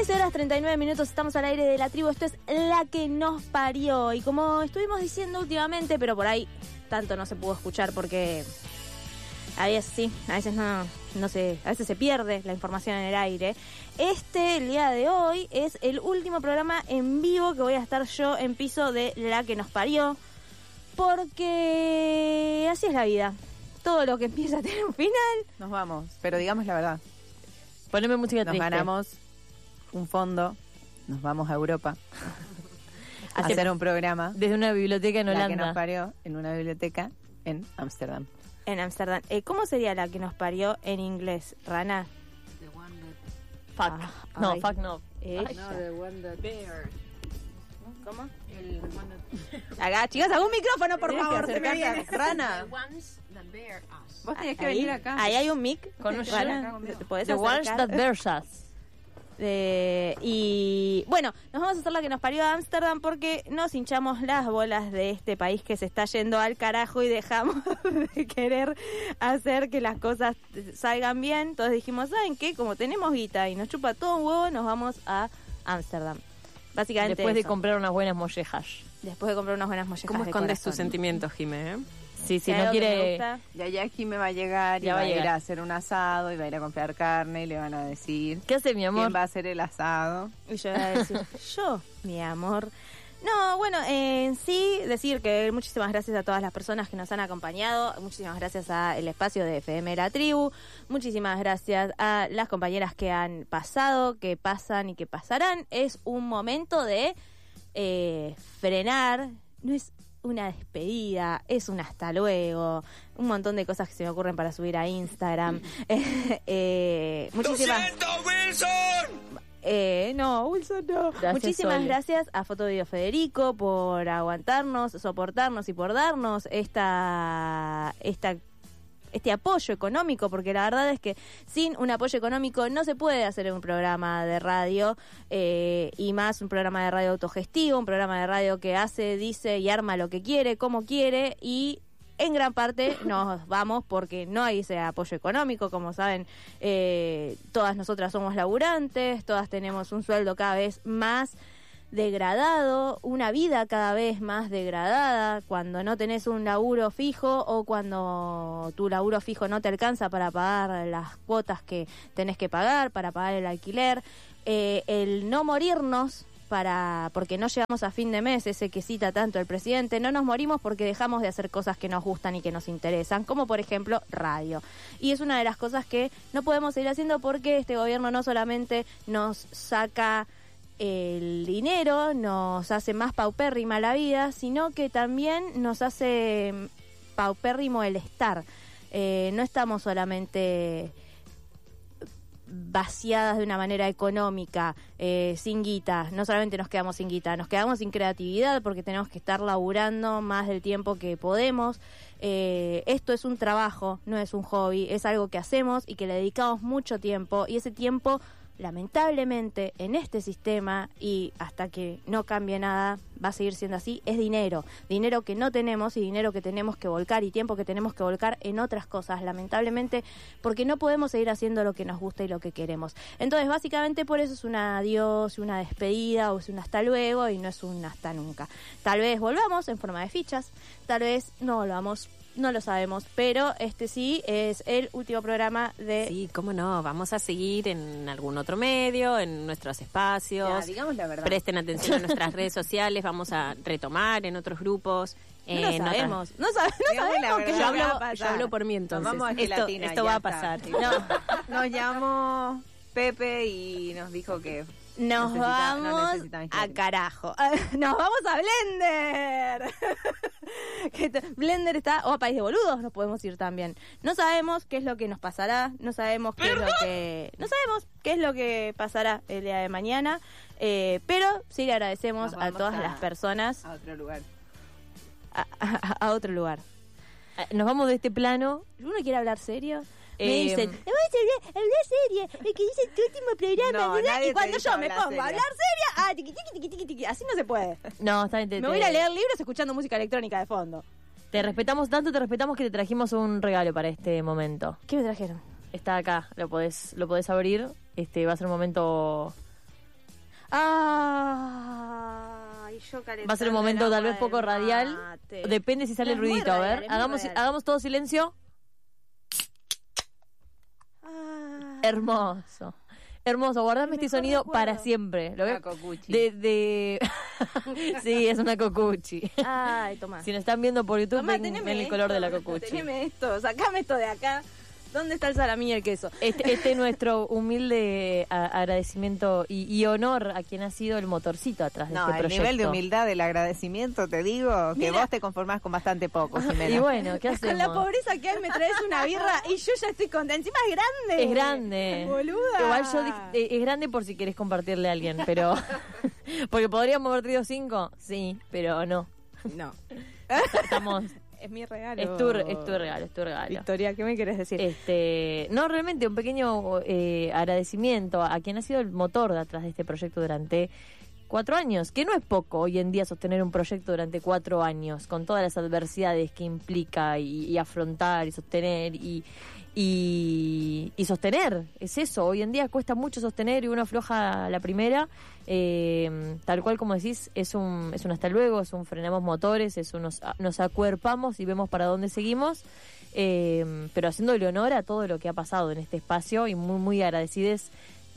11:39, estamos al aire de La Tribu. Esto es La que nos parió. Y como estuvimos diciendo últimamente, pero por ahí tanto no se pudo escuchar porque a veces no sé, a veces se pierde la información en el aire. El día de hoy es el último programa en vivo que voy a estar yo en piso de La que nos parió, porque así es la vida. Todo lo que empieza a tener un final. Nos vamos, pero digamos la verdad. Poneme música triste. Nos ganamos un fondo, nos vamos a Europa a hacer un programa desde una biblioteca en Holanda. La que nos parió en una biblioteca en Ámsterdam. En Ámsterdam. ¿Cómo sería La que nos parió en inglés, Rana? The one Fuck. Fuck no. that... No, the one that... Bear. ¿Cómo? El one that... Acá, chicas, hago un micrófono, por Tienes favor. que Se me viene. acercarte, Rana. The ones that bear us. Vos tenés que Ahí, venir acá. ahí hay un mic. Con un Rana, show. ¿te podés The ones acercar? that bears us. Y bueno, nos vamos a hacer La que nos parió a Ámsterdam porque nos hinchamos las bolas de este país que se está yendo al carajo y dejamos de querer hacer que las cosas salgan bien. Entonces dijimos, ¿saben qué? Como tenemos guita y nos chupa todo un huevo, nos vamos a Ámsterdam. Básicamente Después de eso. comprar unas buenas mollejas. Después de comprar unas buenas mollejas ¿Cómo de escondes corazón. tus sentimientos, Jimé? Sí, Si si hay no algo que me quiere... gusta, Y allá me va a llegar y Ya va va a a ir llegar. a hacer un asado y va a ir a comprar carne y le van a decir ¿Qué hace, mi amor? quién va a hacer el asado. y yo voy a decir, yo, mi amor. No, bueno, en sí, decir que muchísimas gracias a todas las personas que nos han acompañado, muchísimas gracias al espacio de FM La Tribu, muchísimas gracias a las compañeras que han pasado, que pasan y que pasarán. Es un momento de frenar, no es una despedida, es un hasta luego, un montón de cosas que se me ocurren para subir a Instagram. Muchísimas... no, Wilson, no. Gracias, Muchísimas Sole. gracias a Foto Video Federico por aguantarnos, soportarnos y por darnos este apoyo económico, porque la verdad es que sin un apoyo económico no se puede hacer un programa de radio, y más un programa de radio autogestivo, un programa de radio que hace, dice y arma lo que quiere, como quiere, y en gran parte nos vamos porque no hay ese apoyo económico. Como saben, todas nosotras somos laburantes, todas tenemos un sueldo cada vez más degradado, una vida cada vez más degradada, cuando no tenés un laburo fijo o cuando tu laburo fijo no te alcanza para pagar las cuotas que tenés que pagar, para pagar el alquiler, el no morirnos porque no llegamos a fin de mes, ese que cita tanto el presidente. No nos morimos porque dejamos de hacer cosas que nos gustan y que nos interesan, como por ejemplo radio. Y es una de las cosas que no podemos seguir haciendo porque este gobierno no solamente nos saca el dinero, nos hace más paupérrima la vida, sino que también nos hace paupérrimo el estar. No estamos solamente vaciadas de una manera económica, sin guita. No solamente nos quedamos sin guita, nos quedamos sin creatividad porque tenemos que estar laburando más del tiempo que podemos. Esto es un trabajo, no es un hobby, es algo que hacemos y que le dedicamos mucho tiempo, y ese tiempo, lamentablemente, en este sistema, y hasta que no cambie nada, va a seguir siendo así, es dinero que no tenemos y dinero que tenemos que volcar y tiempo que tenemos que volcar en otras cosas, lamentablemente, porque no podemos seguir haciendo lo que nos gusta y lo que queremos. Entonces, básicamente, por eso es un adiós, una despedida, o es un hasta luego, y no es un hasta nunca. Tal vez volvamos en forma de fichas, tal vez no volvamos, no lo sabemos, pero este sí es el último programa de... Sí, cómo no, vamos a seguir en algún otro medio, en nuestros espacios. Ya, digamos la verdad. Presten atención a nuestras redes sociales, vamos a retomar en otros grupos. No lo sabemos, no Digamos la sabemos que verdad. yo hablo... va a Yo pasar. hablo por mí entonces. Nos vamos a gelatina, esto ya va a está. pasar. Sí. Nos llamó Pepe y nos dijo que Nos no vamos necesitan a gelatina. carajo. Nos vamos a Blender. Blender está, o a País de Boludos nos podemos ir también. No sabemos qué es lo que nos pasará, no sabemos qué es lo que pasará el día de mañana, pero sí le agradecemos Nos a vamos todas las personas a otro lugar. a otro lugar. Nos vamos de este plano. ¿Uno quiere hablar serio? Me Eh, dicen, vamos a hablar serio, el que dice tu último programa, No, ¿verdad? nadie Y cuando te dijo yo me hablar pongo a serio. hablar seria, tiqui, tiqui, tiqui, tiqui, tiqui, así no se puede. No, está bien. Me voy a ir a leer libros escuchando música electrónica de fondo. Te respetamos tanto, te respetamos que te trajimos un regalo para este momento. ¿Qué me trajeron? Está acá, lo podés abrir. Va a ser un momento Ay, yo Va a ser un momento tal vez poco radial. Depende si sale el ruidito. A ver, hagamos todo silencio. Hermoso. Hermoso, guardame este sonido para siempre. ¿Lo ves? Una cocuchi. Sí, es una cocuchi. Ay, tomá. Si nos están viendo por YouTube, Tomá, ven teneme el esto, color de la cocuchi. Teneme esto, sacame esto de acá. ¿Dónde está el salamí y el queso? Este es nuestro humilde agradecimiento y honor a quien ha sido el motorcito atrás de No, este el proyecto. nivel de humildad del agradecimiento, te digo, que Mira. vos te conformás con bastante poco, Jimena. Y bueno, ¿qué hacemos? Con la pobreza que hay me traes una birra y yo ya estoy contenta. Encima es grande. Es grande. Boluda. Igual yo es grande por si querés compartirle a alguien, pero... Porque podríamos haber traído 5, sí, pero no. No. Estamos... Es mi regalo. Es tu regalo. Victoria, ¿qué me quieres decir? No, realmente un pequeño agradecimiento a quien ha sido el motor detrás de este proyecto durante 4 años, que no es poco hoy en día sostener un proyecto durante 4 años, con todas las adversidades que implica y afrontar y sostener y sostener, es eso, hoy en día cuesta mucho sostener y uno afloja la primera, tal cual como decís, es un hasta luego, es un frenamos motores, es un nos acuerpamos y vemos para dónde seguimos, pero haciéndole honor a todo lo que ha pasado en este espacio y muy, muy agradecides,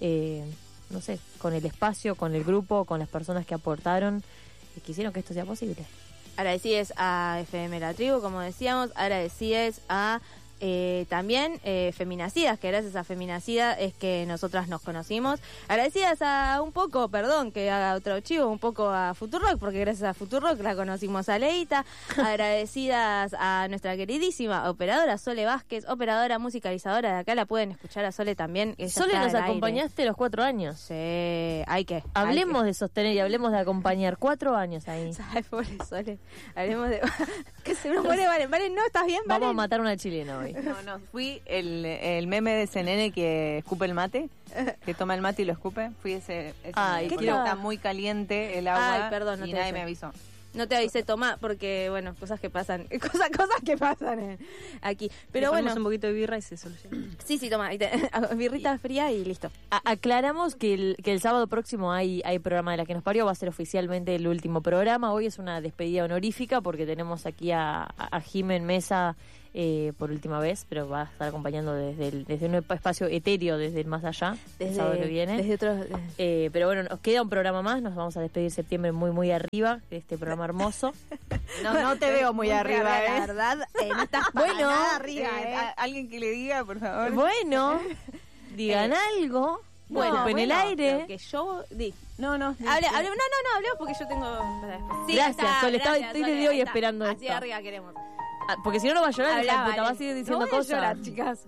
no sé, con el espacio, con el grupo, con las personas que aportaron y que hicieron que esto sea posible. Agradecides a FM La Tribu, como decíamos, agradecides a también Feminacidas, que gracias a Feminacidas es que nosotras nos conocimos. Agradecidas a un poco, perdón que haga otro chivo, un poco a Futurock, porque gracias a Futurock la conocimos a Leita. Agradecidas a nuestra queridísima operadora Sole Vázquez, operadora musicalizadora de acá, la pueden escuchar a Sole también. Ella Sole, está nos al aire. acompañaste los 4 años. Sí, hay que. Hablemos de sostener y hablemos de acompañar 4 años ahí. Ay, pobre Sole. Hablemos de. Que se nos muere, Valen. Valen, no, ¿estás bien, Valen? Vamos a matar una chilena hoy. No, fui el meme de ese nene que escupe el mate, que toma el mate y lo escupe. Fui ese Ay, nene, ¿qué porque tal? está muy caliente el agua. Ay, perdón, no y te nadie avisé. me avisó. No te avisé, tomá, porque, bueno, cosas que pasan. Cosas que pasan aquí. Pero bueno. un poquito de birra y se soluciona. Sí, toma. Birrita fría y listo. Aclaramos que el sábado próximo hay programa de La que nos parió, va a ser oficialmente el último programa. Hoy es una despedida honorífica porque tenemos aquí a Jime en mesa por última vez, pero va a estar acompañando desde un espacio etéreo, desde el más allá, el sábado que viene. Desde otros. Pero bueno, nos queda un programa más, nos vamos a despedir septiembre muy, muy arriba de este programa hermoso. No te veo muy arriba, La verdad, no estás para Bueno, nada arriba, Alguien que le diga, por favor. Bueno, digan algo. Bueno, en el aire. lo que yo di. No. No, hablemos porque yo tengo. Sí, Gracias, Sol, estoy desde hoy ahí está. esperando Así esto. arriba queremos. Porque si no, no va a llorar, Habla, esa puta, Valen. va a seguir diciendo No voy a cosas. llorar, chicas.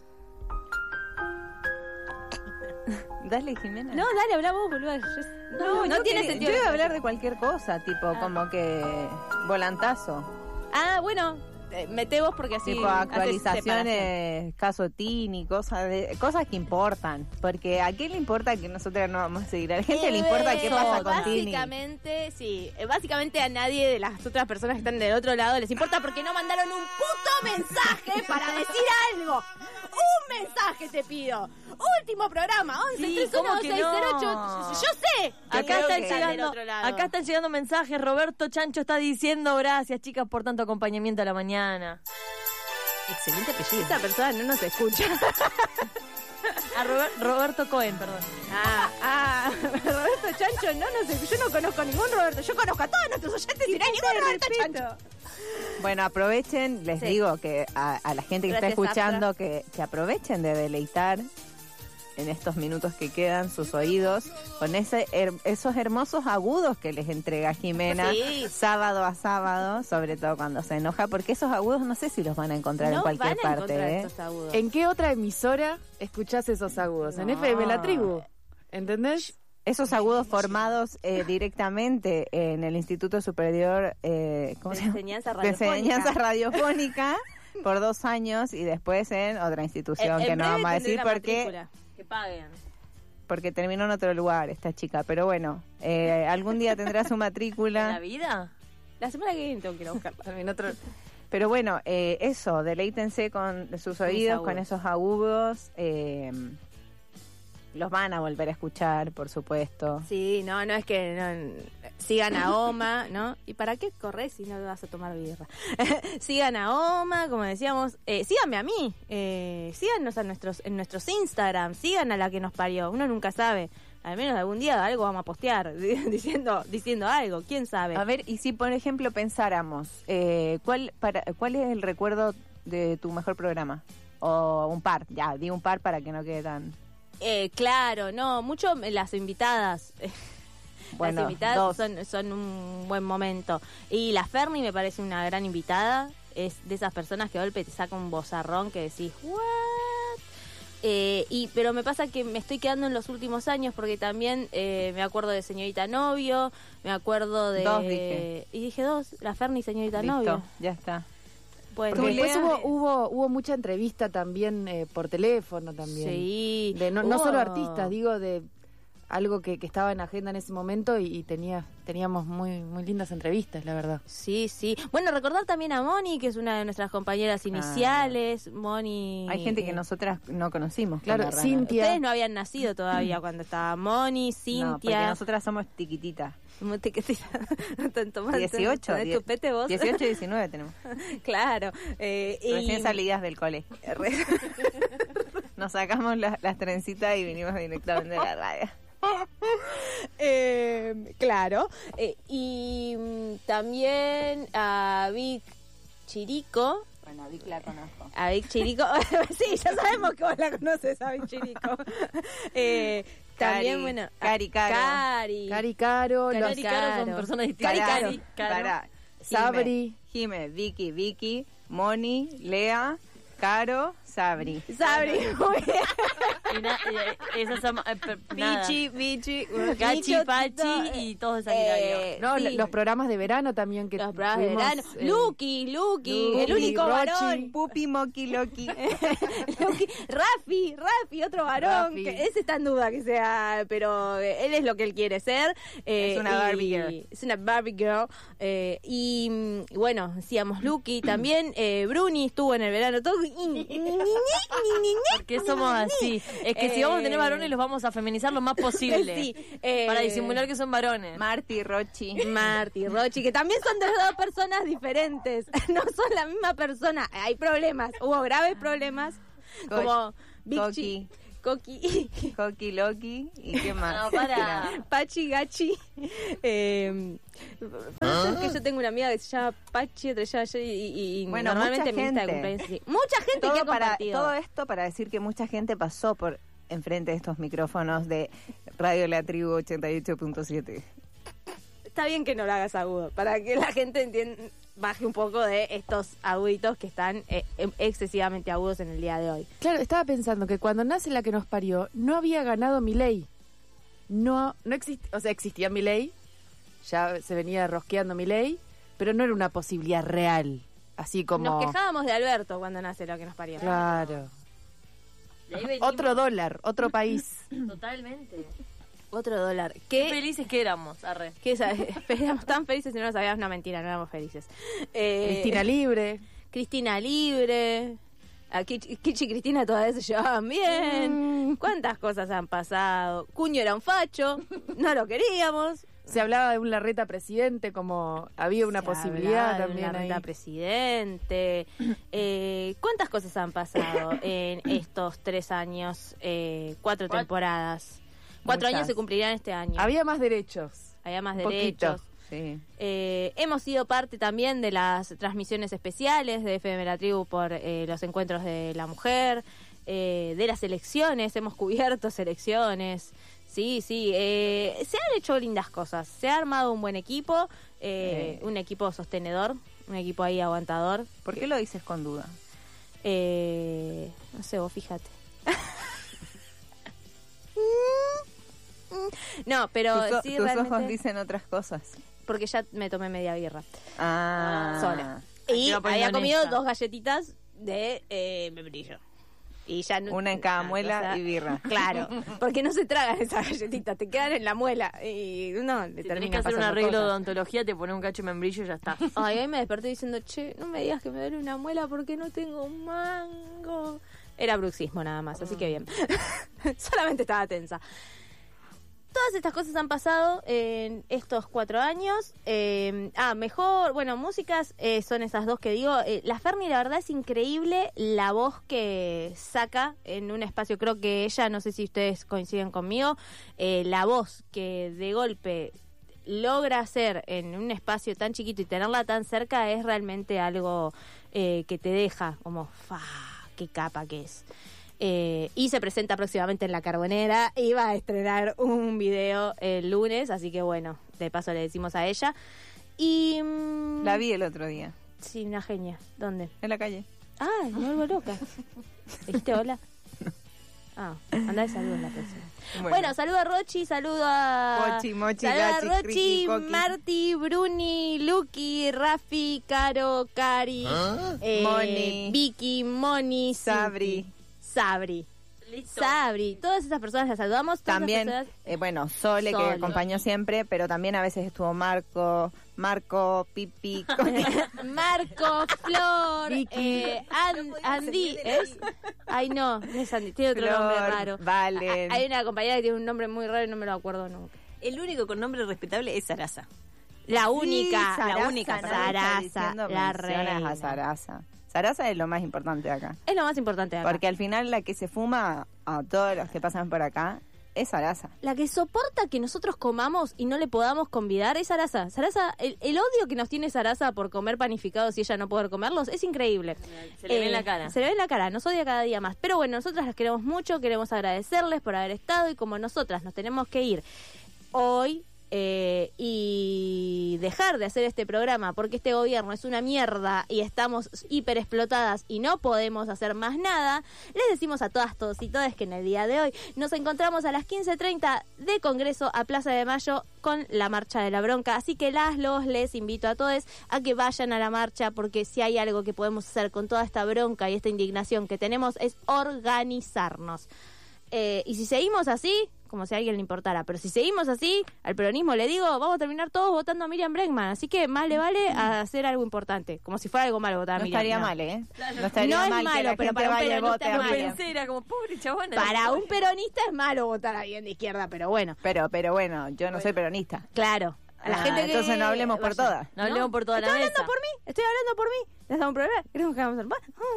Dale, Jimena. No, dale, habla vos, boluda. No tiene sentido. Yo iba a hablar de cualquier cosa, tipo como que volantazo. Ah, bueno, mete vos porque así. Tipo haces separación. actualizaciones, caso Tini, cosas que importan. Porque ¿a quién le importa que nosotros no vamos a seguir? A la gente le importa qué pasa con Tini. Básicamente, sí. Básicamente a nadie de las otras personas que están del otro lado les importa porque no mandaron un puto mensaje para decir algo. Un mensaje te pido. Último programa, 11 Sí, 31 ¿cómo que 608. no? Yo sé. Acá Creo están que están del llegando, otro lado. acá están llegando mensajes. Roberto Chancho está diciendo gracias, chicas, por tanto acompañamiento a la mañana. Excelente apellido. Esa persona no nos escucha. A Roberto Cohen, perdón. Roberto Chancho, yo no conozco ningún Roberto. Yo conozco a todos nuestros oyentes y no hay ningún Roberto Chancho. Bueno, aprovechen, les Sí. digo que a la gente que Gracias, está escuchando que aprovechen de deleitar en estos minutos que quedan sus oídos con esos hermosos agudos que les entrega Jimena Sí. sábado a sábado, sobre todo cuando se enoja, porque esos agudos no sé si los van a encontrar en No cualquier van a parte. encontrar ¿eh? estos agudos. ¿En qué otra emisora escuchás esos agudos? En No. FM La Tribu. ¿Entendés? Esos agudos formados directamente en el Instituto Superior ¿cómo De se llama? enseñanza De radiofónica. enseñanza radiofónica por 2 años y después en otra institución En que no breve vamos a tendré decir la porque matrícula. Que paguen. porque terminó en otro lugar esta chica, pero bueno, algún día tendrá su ¿La matrícula, vida? La semana que viene tengo que ir a buscarla. En otro... pero bueno, eso, deleítense con sus oídos, agudos. con esos agudos, Los van a volver a escuchar, por supuesto. Sí, no es que sigan a Oma, ¿no? ¿Y para qué corres si no vas a tomar birra? Sigan a Oma, como decíamos, síganme a mí, síganos en nuestros Instagram, sigan a la que nos parió, uno nunca sabe. Al menos algún día algo vamos a postear diciendo algo, quién sabe. A ver, y si por ejemplo pensáramos, ¿cuál es el recuerdo de tu mejor programa? O un par, ya, di un par para que no quede tan... Claro, no, mucho las invitadas. Bueno, las invitadas son un buen momento. Y la Ferni me parece una gran invitada. Es de esas personas que de golpe te saca un vozarrón que decís, ¿what? Pero me pasa que me estoy quedando en los últimos años porque también me acuerdo de Señorita Novio, me acuerdo de... Dos dije. Y dije dos, la Ferni y Señorita Listo, Novio. ya está. Bueno, Porque después Lea- hubo mucha entrevista también por teléfono también. sí. De no Hubo- solo artistas, digo, de algo que estaba en agenda en ese momento y teníamos muy lindas entrevistas, la verdad. Sí, sí. Bueno, recordar también a Moni, que es una de nuestras compañeras iniciales. Moni... Hay gente que nosotras no conocimos. Claro, con la Cintia. Ustedes no habían nacido todavía cuando estaba Moni, No, porque Cintia. nosotras somos tiquititas. ¿Cómo te quedas? 18, ¿Tenés tupete vos? 18 y 19 tenemos. Claro. Recién salidas del cole. Nos sacamos las trencitas y vinimos directamente a la radio. Claro. Y también a Vic Chirico. Bueno, Vic la conozco. A Vic Chirico. Sí, ya sabemos que vos la conoces a Vic Chirico. También, bueno. Cari Caro. Cari. Cari Caro, Cari los Cari y Caro son Caro. personas distintas. Cari Caro. Pará. Sabri. Jime, Vicky, Moni, Lea, Caro, Sabri. Sabri. Muy bien. Esas son, nada. Bichi. Gachi, Micho, Pachi Tito, y todos de Sagitario. No, sí. los programas de verano también que Los programas de tuvimos, verano. Lucky, Lucky, el único Rochi. varón. Pupi, Moki, Loki. Lucky. Rafi, otro varón. Rafi. Que ese está en duda que sea, pero él es lo que él quiere ser. Es una Barbie girl. Es una Barbie girl. Bueno, decíamos Lucky también. Bruni estuvo en el verano todo. ¿Por qué somos así? Es que si vamos a tener varones los vamos a feminizar lo más posible. Sí, para disimular que son varones. Marti, Rochi. Marti, Rochi, que también son de dos personas diferentes. No son la misma persona. Hay problemas. Hubo graves problemas. Como Coqui. Coqui. Coqui, Loki. ¿Y qué más? No, para. Pachi, Gachi. Que yo tengo una amiga que se llama Pachi, otra se llama y Bueno, normalmente mucha mi lista de gente. cumpleaños sí. Mucha gente que ha compartido. Todo esto para decir que mucha gente pasó por enfrente de estos micrófonos de Radio La Tribu 88.7. Está bien que no lo hagas agudo, para que la gente baje un poco de estos aguditos que están excesivamente agudos en el día de hoy. Claro, estaba pensando que cuando nace la que nos parió, no había ganado Milei. No existía, o sea, existía Milei, ya se venía rosqueando Milei, pero no era una posibilidad real, así como... Nos quejábamos de Alberto cuando nace lo que nos parió. Claro. De ahí venimos. Otro dólar, otro país. Totalmente. Otro dólar. Qué ¿Qué? felices que éramos, arre. ¿Qué éramos tan felices y no lo sabíamos? No, mentira, no éramos felices. Cristina Libre. Cristina Libre. A Kichi y Cristina todavía se llevaban bien. ¿Cuántas cosas han pasado? Cuño era un facho. No lo queríamos. Se hablaba de un Larreta presidente, como había una Se posibilidad hablaba de también una ahí. reta presidente. ¿Cuántas cosas han pasado en estos 3 años, 4 temporadas? 4 Muchas. años se cumplirán este año. Había más derechos. Había más un poquito. derechos. Sí. Hemos sido parte también de las transmisiones especiales de FM La Tribu por los encuentros de la mujer, de las elecciones, hemos cubierto selecciones. Sí, se han hecho lindas cosas. Se ha armado un buen equipo, un equipo sostenedor, un equipo ahí aguantador. ¿Por qué lo dices con duda? No sé, vos fíjate. No, pero sí tus realmente, ojos dicen otras cosas. porque ya me tomé media birra sola. Te Y iba poniendo había comido honesta. 2 galletitas de membrillo. Y ya no, Una en cada muela o sea, y birra. Claro, porque no se tragan esas galletitas, te quedan en la muela y no, le Si tenés termina que hacer un pasando arreglo de cosas. odontología, te pones un cacho de membrillo y ya está. Ay, hoy me desperté diciendo, che, no me digas que me duele una muela porque no tengo un mango. Era bruxismo nada más, así que bien. Solamente estaba tensa. Todas estas cosas han pasado en estos 4 años. Mejor, bueno, músicas son esas dos que digo. La Fernie, la verdad, es increíble la voz que saca en un espacio. Creo que ella, no sé si ustedes coinciden conmigo, la voz que de golpe logra hacer en un espacio tan chiquito y tenerla tan cerca es realmente algo que te deja como, qué capa que es. Y se presenta próximamente en La Carbonera y va a estrenar un video el lunes, así que bueno, de paso le decimos a ella. Y La vi el otro día, sí, una genia. ¿Dónde? en la calle. Ay, me vuelvo loca. ¿Dijiste hola? Anda de saludos la próxima. Bueno, saludo a Rochi, saludo a Pochi, Mochi, saludo a Gachi, Rochi, Criqui, Coqui. Marti, Bruni, Lucky, Rafi, Caro, Cari, Moni, Vicky, Moni, Sabri. Sabri. Sabri, todas esas personas las saludamos. Todas También, esas personas- Sole, que Sole. acompañó siempre, pero también a veces estuvo Marco, Pipi, Marco, Flor, Vicky. Andy, ¿es? Ay, no es Andy, tiene otro nombre Flor, raro. Valen. Hay una compañera que tiene un nombre muy raro y no me lo acuerdo nunca. El único con nombre respetable es Sarasa. La única, Sarasa, la única, nadie está Sarasa, diciendo la menciones reina. a Sarasa. Sarasa es lo más importante de acá. Es lo más importante de acá. Porque al final la que se fuma a todos los que pasan por acá es Sarasa. La que soporta que nosotros comamos y no le podamos convidar es Sarasa. Sarasa, el odio que nos tiene Sarasa por comer panificados y ella no poder comerlos es increíble. Se le ve en la cara. Se le ve en la cara, nos odia cada día más. Pero bueno, nosotras las queremos mucho, queremos agradecerles por haber estado y como nosotras nos tenemos que ir hoy y dejar de hacer este programa porque este gobierno es una mierda y estamos hiper explotadas y no podemos hacer más nada, les decimos a todas, todos y todas que en el día de hoy nos encontramos a las 15:30 de Congreso a Plaza de Mayo con la Marcha de la Bronca, así que les invito a todos a que vayan a la marcha porque si hay algo que podemos hacer con toda esta bronca y esta indignación que tenemos es organizarnos. Y si seguimos así, como si a alguien le importara, pero si seguimos así, al peronismo le digo, vamos a terminar todos votando a Miriam Bregman, así que más le vale a hacer algo importante, como si fuera algo malo votar a No Miriam. estaría no. mal, No estaría No es mal que malo, la pero gente para un vaya y vote peronista a es Miriam. malo. Era como pobre chabona. Para un peronista es malo votar a alguien de izquierda, pero bueno, Pero bueno, yo no soy peronista. claro. A la gente que entonces no hablemos por vaya. todas. No hablemos por toda la Estoy mesa. hablando por mí, estoy hablando por mí. ¿Les da un problema? ¿Queremos que hagamos el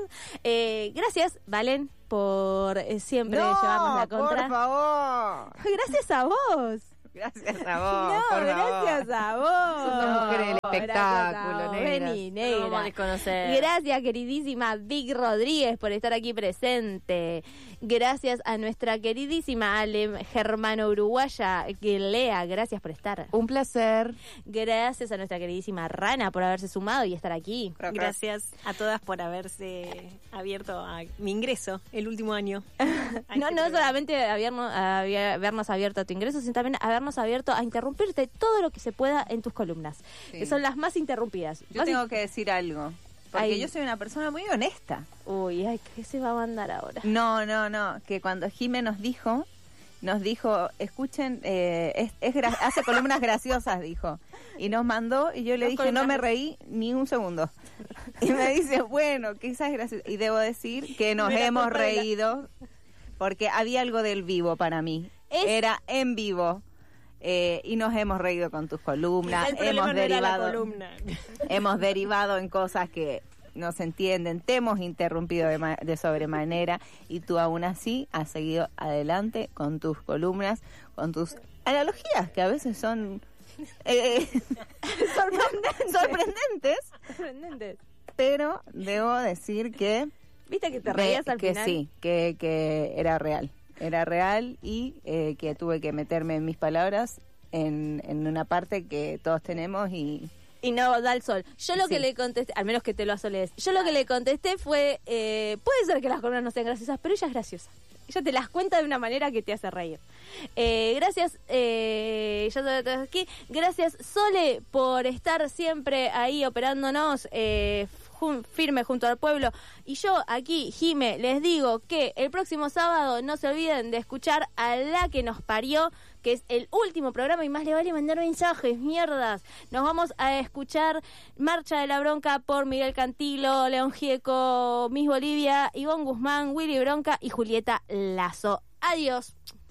gracias, Valen, por siempre llevarnos la contra. por favor. Gracias a vos. Gracias a vos, No, por gracias favor. a vos. Son dos mujeres del Gracias espectáculo, a vos. negras. Vení, No vamos a negra. desconocer. Gracias, queridísima Vic Rodríguez, por estar aquí presente. Gracias a nuestra queridísima Ale Germano Uruguaya, que lea. Gracias por estar. Un placer. Gracias a nuestra queridísima Rana por haberse sumado y estar aquí. Gracias a todas por haberse abierto a mi ingreso el último año. No solamente habernos abierto a tu ingreso, sino también habernos abierto a interrumpirte todo lo que se pueda en tus columnas, Sí. que son las más interrumpidas. Yo tengo que decir algo. Porque Ay. yo soy una persona muy honesta. Uy, ay, ¿qué se va a mandar ahora? No. Que cuando Jime nos dijo, escuchen, hace columnas graciosas, dijo. Y nos mandó, y yo le dije, no me reí ni un segundo. Y me dice, bueno, quizás es gracioso. Y debo decir que nos Mira, hemos culpa de la- reído, porque había algo del vivo para mí. Era en vivo. Y nos hemos reído con tus columnas. El problema Hemos no era la derivado. columna. Hemos derivado en cosas que no se entienden, te hemos interrumpido de sobremanera y tú aún así has seguido adelante con tus columnas, con tus analogías que a veces son sorprendentes, pero debo decir que ¿Viste que te reías al que final? sí, que era real y que tuve que meterme en mis palabras en una parte que todos tenemos y no da el sol. Yo lo que Sí. le contesté, al menos que te lo asolees, yo lo que le contesté fue, puede ser que las columnas no sean graciosas, pero ella es graciosa. Ella te las cuenta de una manera que te hace reír. Gracias, ya te aquí. Gracias, Sole, por estar siempre ahí operándonos. firme junto al pueblo. Y yo aquí, Jime, les digo que el próximo sábado no se olviden de escuchar a La que nos parió, que es el último programa y más le vale mandar mensajes, mierdas. Nos vamos a escuchar Marcha de la Bronca por Miguel Cantilo, León Gieco, Miss Bolivia, Ivonne Guzmán, Willy Bronca y Julieta Lazo. Adiós.